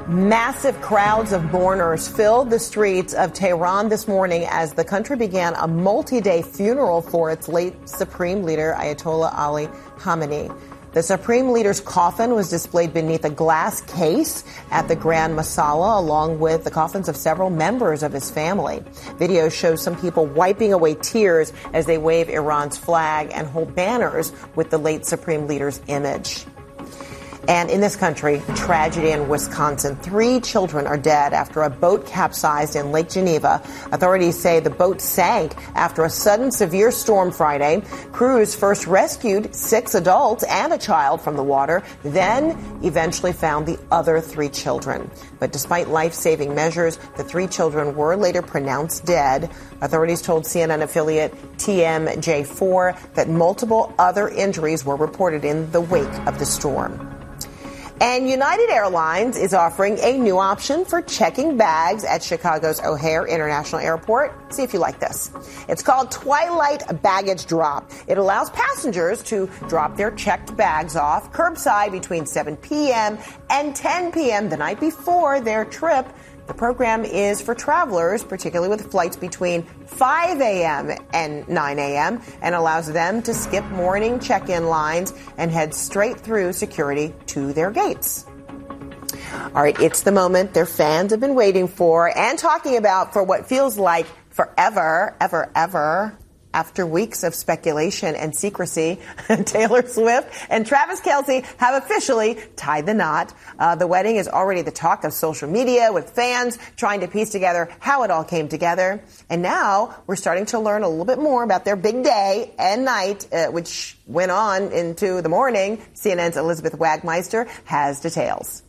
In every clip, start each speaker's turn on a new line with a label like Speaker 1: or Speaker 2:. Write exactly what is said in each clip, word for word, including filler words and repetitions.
Speaker 1: Massive crowds of mourners filled the streets of Tehran this morning as the country began a multi-day funeral for its late Supreme Leader, Ayatollah Ali Khamenei. The Supreme Leader's coffin was displayed beneath a glass case at the Grand Masala, along with the coffins of several members of his family. Video shows some people wiping away tears as they wave Iran's flag and hold banners with the late Supreme Leader's image. And in this country, tragedy in Wisconsin. Three children are dead after a boat capsized in Lake Geneva. Authorities say the boat sank after a sudden severe storm Friday. Crews first rescued six adults and a child from the water, then eventually found the other three children. But despite life-saving measures, the three children were later pronounced dead. Authorities told C N N affiliate T M J four that multiple other injuries were reported in the wake of the storm. And United Airlines is offering a new option for checking bags at Chicago's O'Hare International Airport. See if you like this. It's called Twilight Baggage Drop. It allows passengers to drop their checked bags off curbside between seven p.m. and ten p.m. the night before their trip. The program is for travelers, particularly with flights between five a.m. and nine a.m., and allows them to skip morning check-in lines and head straight through security to their gates. All right, it's the moment their fans have been waiting for and talking about for what feels like forever, ever, ever. After weeks of speculation and secrecy, Taylor Swift and Travis Kelce have officially tied the knot. Uh, the wedding is already the talk of social media, with fans trying to piece together how it all came together. And now we're starting to learn a little bit more about their big day and night, uh, which went on into the morning. C N N's Elizabeth Wagmeister has details.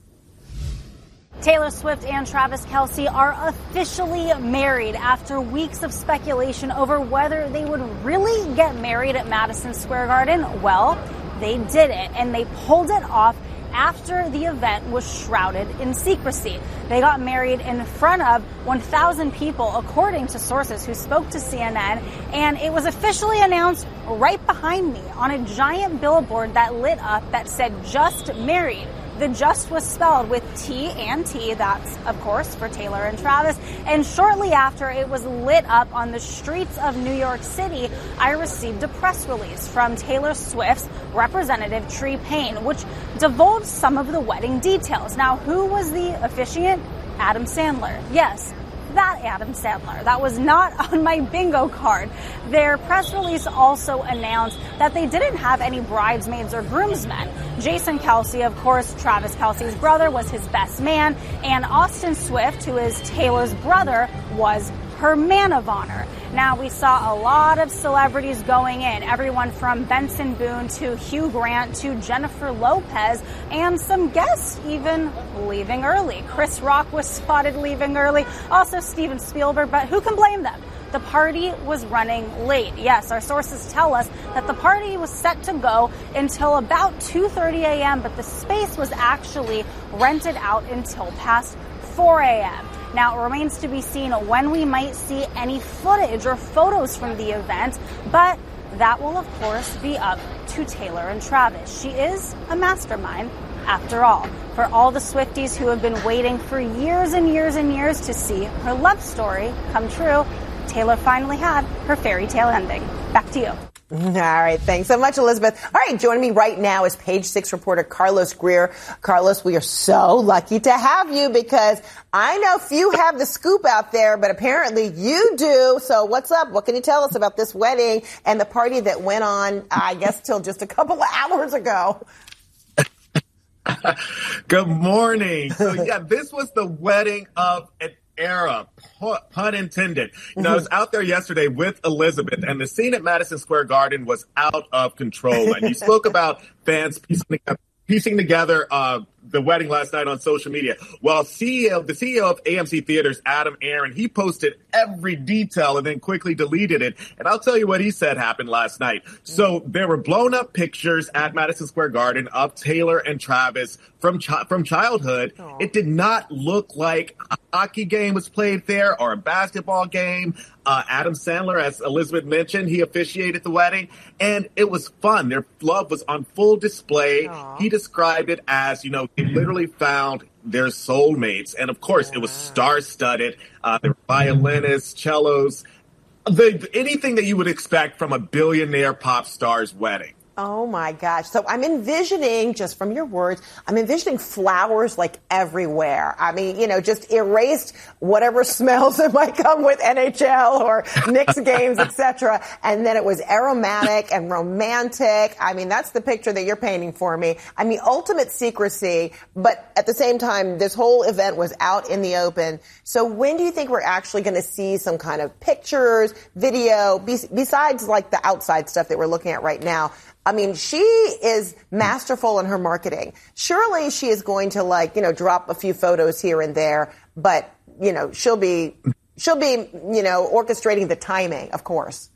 Speaker 2: Taylor Swift and Travis Kelce are officially married after weeks of speculation over whether they would really get married at Madison Square Garden. Well, they did it, and they pulled it off after the event was shrouded in secrecy. They got married in front of one thousand people, according to sources who spoke to C N N, and it was officially announced right behind me on a giant billboard that lit up that said "Just Married." The just was spelled with T and T. That's, of course, for Taylor and Travis. And shortly after it was lit up on the streets of New York City, I received a press release from Taylor Swift's representative, Tree Payne, which divulged some of the wedding details. Now, who was the officiant? Adam Sandler. Yes, that Adam Sandler. That was not on my bingo card. Their press release also announced that they didn't have any bridesmaids or groomsmen. Jason Kelce, of course, Travis Kelce's brother, was his best man, and Austin Swift, who is Taylor's brother, was her man of honor. Now, we saw a lot of celebrities going in, everyone from Benson Boone to Hugh Grant to Jennifer Lopez, and some guests even leaving early. Chris Rock was spotted leaving early, also Steven Spielberg, but who can blame them? The party was running late. Yes, our sources tell us that the party was set to go until about two thirty a.m., but the space was actually rented out until past four a.m. Now, it remains to be seen when we might see any footage or photos from the event, but that will, of course, be up to Taylor and Travis. She is a mastermind, after all. For all the Swifties who have been waiting for years and years and years to see her love story come true, Taylor finally had her fairy tale ending. Back to you.
Speaker 1: All right. Thanks so much, Elizabeth. All right. Joining me right now is Page Six reporter Carlos Greer. Carlos, we are so lucky to have you because I know few have the scoop out there, but apparently you do. So what's up? What can you tell us about this wedding and the party that went on, I guess, till just a couple of hours ago?
Speaker 3: Good morning. So, yeah, this was the wedding of an era, pun intended. You know, I was out there yesterday with Elizabeth, and the scene at Madison Square Garden was out of control. And you spoke about fans piecing together, piecing together uh, the wedding last night on social media. Well, C E O, the C E O of A M C Theaters, Adam Aron, he posted every detail and then quickly deleted it. And I'll tell you what he said happened last night. So there were blown up pictures at Madison Square Garden of Taylor and Travis from chi- from childhood. Aww. It did not look like a hockey game was played there or a basketball game. Uh, Adam Sandler, as Elizabeth mentioned, he officiated the wedding, and it was fun. Their love was on full display. Aww. He described it as, you know, They literally found their soulmates. And of course, it was star-studded. Uh, there were violinists, cellos, the, anything that you would expect from a billionaire pop star's wedding.
Speaker 1: Oh, my gosh. So I'm envisioning, just from your words, I'm envisioning flowers like everywhere. I mean, you know, just erased whatever smells that might come with N H L or Knicks games, et cetera. And then it was aromatic and romantic. I mean, that's the picture that you're painting for me. I mean, ultimate secrecy, but at the same time, this whole event was out in the open. So when do you think we're actually going to see some kind of pictures, video, be- besides like the outside stuff that we're looking at right now? I mean, she is masterful in her marketing. Surely she is going to, like, you know, drop a few photos here and there, but, you know, she'll be, she'll be, you know, orchestrating the timing, of course.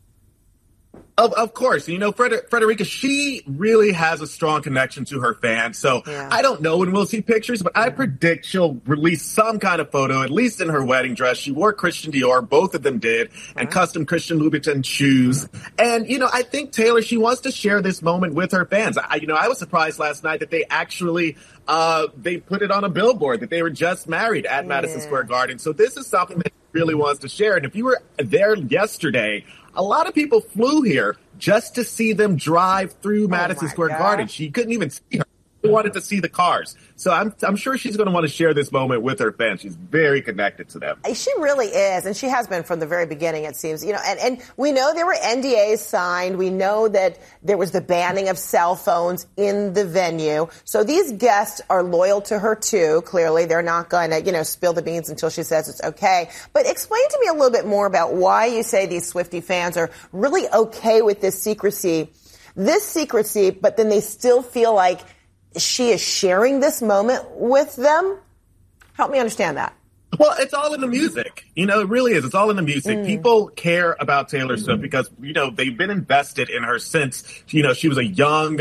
Speaker 3: Of, of course. You know, Fred- Frederica, she really has a strong connection to her fans. So yeah. I don't know when we'll see pictures, but I predict she'll release some kind of photo, at least in her wedding dress. She wore Christian Dior. Both of them did. And uh-huh. custom Christian Louboutin shoes. And, you know, I think Taylor, she wants to share this moment with her fans. I, you know, I was surprised last night that they actually, uh, they put it on a billboard that they were just married at yeah. Madison Square Garden. So this is something that she really wants to share. And if you were there yesterday, a lot of people flew here just to see them drive through Madison oh Square God. Garden. She couldn't even see her. She wanted to see the cars. So I'm I'm sure she's going to want to share this moment with her fans. She's very connected to them.
Speaker 1: She really is, and she has been from the very beginning, it seems. You know, and, and we know there were N D As signed. We know that there was the banning of cell phones in the venue. So these guests are loyal to her too. Clearly, they're not going to, you know, spill the beans until she says it's okay. But explain to me a little bit more about why you say these Swiftie fans are really okay with this secrecy, this secrecy, but then they still feel like she is sharing this moment with them. Help me understand that.
Speaker 3: Well, it's all in the music. You know, it really is. It's all in the music. Mm. People care about Taylor Swift because, you know, they've been invested in her since, you know, she was a young,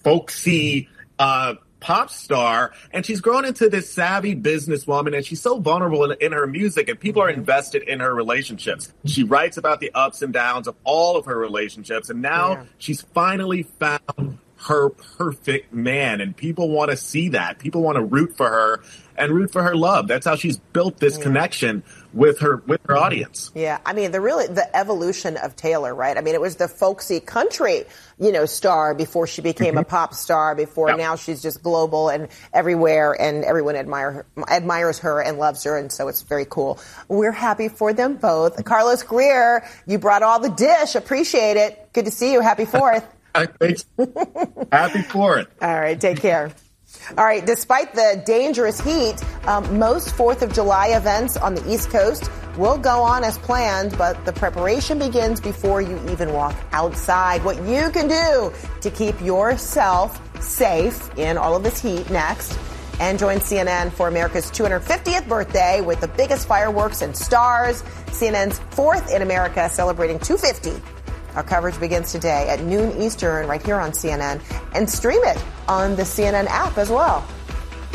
Speaker 3: folksy, uh, pop star, and she's grown into this savvy businesswoman, and she's so vulnerable in, in her music, and people are invested in her relationships. She writes about the ups and downs of all of her relationships, and now yeah. she's finally found her perfect man, and people want to see that. People want to root for her and root for her love. That's how she's built this yeah. connection with her with her audience.
Speaker 1: Yeah, I mean, the really the evolution of Taylor, right? I mean, it was the folksy country, you know, star before she became mm-hmm. a pop star. Before yep. now, she's just global and everywhere, and everyone admire her, admires her and loves her, and so it's very cool. We're happy for them both. Carlos Greer, you brought all the dish. Appreciate it. Good to see you. Happy Fourth.
Speaker 3: Thanks. Happy Fourth.
Speaker 1: All right, take care. All right, despite the dangerous heat, um, most fourth of July events on the East Coast will go on as planned, but the preparation begins before you even walk outside. What you can do to keep yourself safe in all of this heat next. And join C N N for America's two hundred fiftieth birthday with the biggest fireworks and stars. C N N's fourth in America, celebrating two fifty. Our coverage begins today at noon Eastern right here on C N N, and stream it on the C N N app as well.